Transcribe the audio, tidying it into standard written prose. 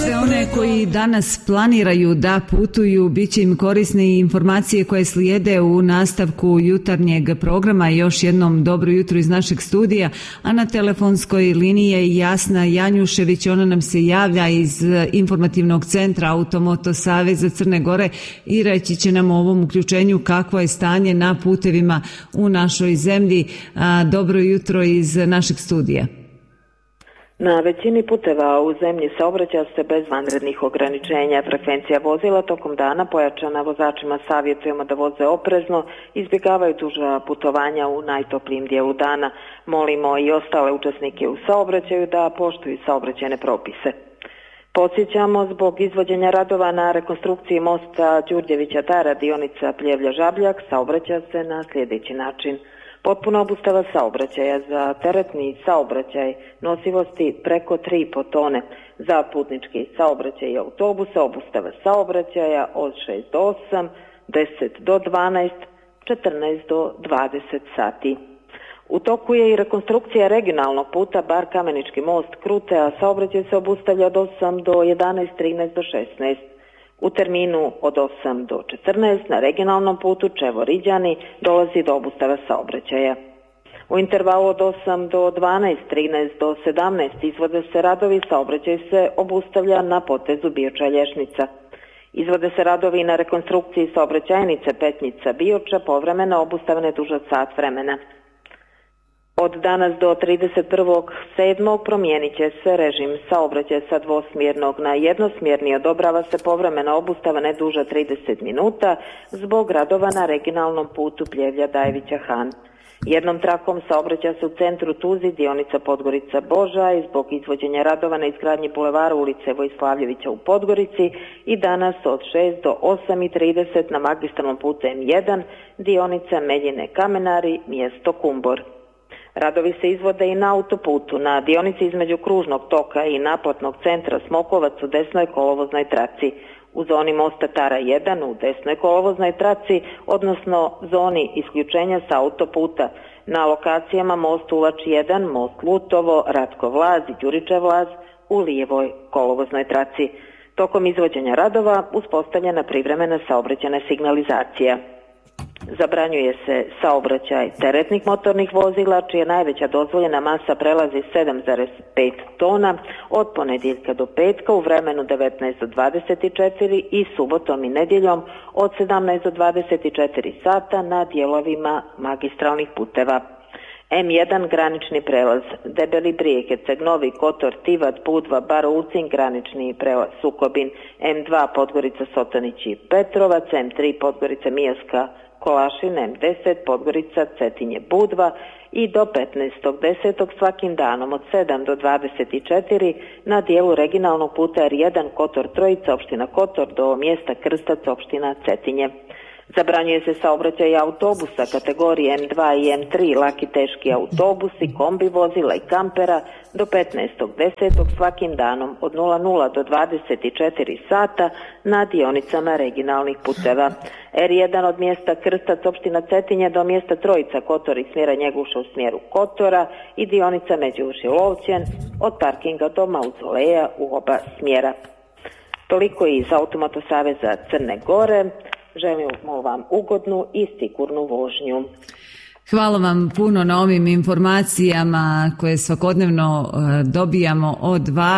sve one koji danas planiraju da putuju, bit će im korisne i informacije koje slijede u nastavku jutarnjeg programa. Još jednom dobro jutro iz našeg studija, a na telefonskoj liniji je Jasna Janjušević. Ona nam se javlja iz informativnog centra Automoto Saveza Crne Gore i reći će nam o ovom uključenju kakvo je stanje na putevima u našoj zemlji. Dobro jutro iz našeg studija. Na većini puteva u zemlji saobraća se bez vanrednih ograničenja. Frekvencija vozila tokom dana pojačana, vozačima savjetujemo da voze oprezno, izbjegavaju duža putovanja u najtoplijim dijelu dana. Molimo i ostale učesnike u saobraćaju da poštuju saobraćajne propise. Podsjećamo, zbog izvođenja radova na rekonstrukciji mosta Đurđevića Tara, dionica Pljevlja-Žabljak, saobraća se na sljedeći način. Potpuna obustava saobraćaja za teretni saobraćaj nosivosti preko 3,5 tone. Za putnički saobraćaj i autobuse obustava saobraćaja od 6 do 8, 10 do 12, 14 do 20 sati. U toku je i rekonstrukcija regionalnog puta Bar-Kamenički most Krute, a saobraćaj se obustavlja od 8 do 11, 13 do 16. U terminu od 8 do 14 na regionalnom putu Čevo-Riđani dolazi do obustava saobraćaja. U intervalu od 8 do 12, 13 do 17 izvode se radovi, saobraćaj se obustavlja na potezu Bioča-Lješnica. Izvode se radovi na rekonstrukciji saobraćajnice Petnica-Bioča, povremeno obustavne duže od sat vremena. Od danas do 31.7. promijenit će se režim saobraćaja sa dvosmjernog na jednosmjerni, odobrava se povremena obustava ne duža 30 minuta zbog radova na regionalnom putu Pljevlja-Dajevića-Han. Jednom trakom saobraća se u centru Tuzi, dionica Podgorica-Boža, i zbog izvođenja radova na izgradnji bulevara ulice Vojislavljevića u Podgorici i danas od 6 do 8:30 na magistralnom putu M1, dionica Meljine-Kamenari, mjesto Kumbor. Radovi se izvode i na autoputu, na dionici između kružnog toka i naplatnog centra Smokovac u desnoj kolovoznoj traci, u zoni mosta Tara 1 u desnoj kolovoznoj traci, odnosno zoni isključenja sa autoputa, na lokacijama most Ulač 1, most Lutovo, Ratko Vlaz i Đuričev Vlaz u lijevoj kolovoznoj traci. Tokom izvođenja radova uspostavljena privremena saobraćajna signalizacija. Zabranjuje se saobraćaj teretnih motornih vozila čija najveća dozvoljena masa prelazi 7,5 tona od ponedjeljka do petka u vremenu 19 do 24 i subotom i nedjeljom od 17 do 24 sata na dijelovima magistralnih puteva. M1 granični prelaz Debeli Brijeg, Herceg Novi, Kotor, Tivat, Budva, Bar-Ulcin, granični prelaz Sukobin, M2 Podgorica, Sotanić i Petrovac, M3 Podgorica, Mijaska, Kolašin, M10 Podgorica, Cetinje, Budva i do 15.10. svakim danom od 7 do 24 na dijelu regionalnog puta R1 Kotor Trojica, opština Kotor, do mjesta Krstac, opština Cetinje. Zabranjuje se saobraćaj autobusa kategorije M2 i M3, laki teški autobusi, kombi vozila i kampera do 15.10. svakim danom od 00 do 24 sata na dionicama regionalnih puteva. R1 od mjesta Krstac, opština Cetinje, do mjesta Trojica, Kotor i smjera Njeguša u smjeru Kotora i dionica Međuvršje-Lovćen od parkinga do Mauzoleja u oba smjera. Toliko iz Automoto Saveza Crne Gore. Želimo vam ugodnu i sigurnu vožnju. Hvala vam puno na ovim informacijama koje svakodnevno dobijamo od vas.